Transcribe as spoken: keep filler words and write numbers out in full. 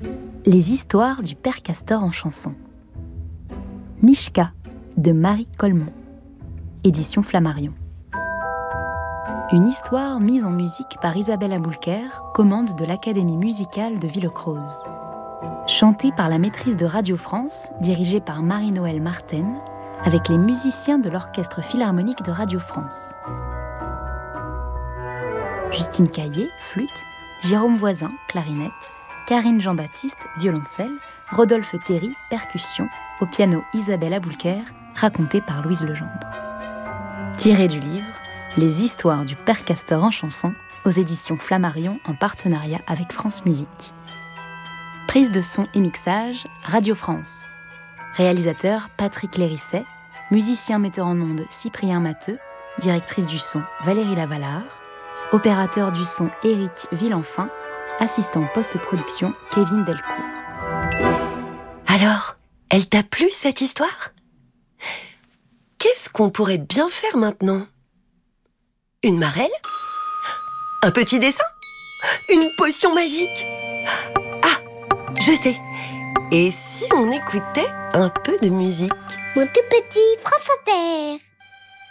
Les histoires du Père Castor en chanson. Mishka de Marie Colmont. Édition Flammarion. Une histoire mise en musique par Isabelle Aboulker, commande de l'Académie musicale de Villecroze. Chantée par la maîtrise de Radio France, dirigée par Marie-Noëlle Marten, avec les musiciens de l'Orchestre Philharmonique de Radio France. Justine Caillé, flûte, Jérôme Voisin, clarinette, Karine Jean-Baptiste, violoncelle, Rodolphe Théry, percussion, au piano Isabelle Aboulker, raconté par Louise Legendre. Tiré du livre Les histoires du Père Castor en chanson, aux éditions Flammarion en partenariat avec France Musique. Prise de son et mixage, Radio France. Réalisateur Patrick Lérisset, musicien metteur en ondes Cyprien Matteux, directrice du son Valérie Lavallard, opérateur du son Éric Villenfin, assistant post-production Kevin Delcourt. Alors, elle t'a plu cette histoire ? Qu'est-ce qu'on pourrait bien faire maintenant ? Une marelle ? Un petit dessin ? Une potion magique ? Ah, je sais. Et si on écoutait un peu de musique ? Mon tout petit France Inter.